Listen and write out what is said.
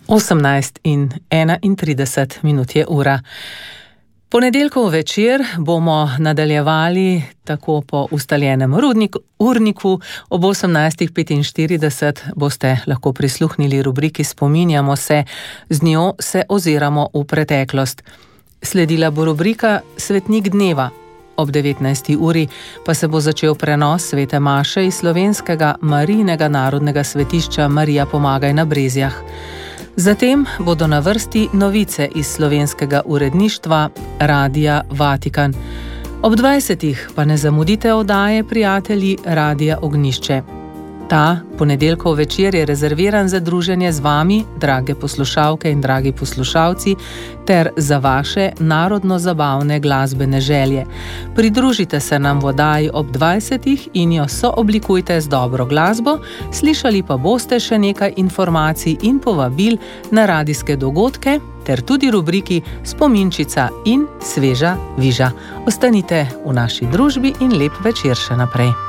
18:31 je ura. Ponedeljkov večer bomo nadaljevali tako po ustaljenem urniku. Ob 18:45 boste lahko prisluhnili rubriki Spominjamo se, z njo se oziramo v preteklost. Sledila bo rubrika Svetnik dneva. Ob 19. uri pa se bo začel prenos svete maše iz slovenskega Marijinega narodnega svetišča Marija Pomagaj na Brezjah. Zatem bodo na vrsti novice iz slovenskega uredništva Radia Vatikan. Ob 20. pa ne zamudite oddaje Prijatelji Radia Ognjišče. Ta ponedeljkov večer je rezerviran za druženje z vami, drage poslušalke in dragi poslušalci, ter za vaše narodno-zabavne glasbene želje. Pridružite se nam v oddaji ob 20. in jo sooblikujte z dobro glasbo, slišali pa boste še nekaj informacij in povabil na radijske dogodke, ter tudi rubriki Spominčica in Sveža viža. Ostanite v naši družbi in lep večer še naprej.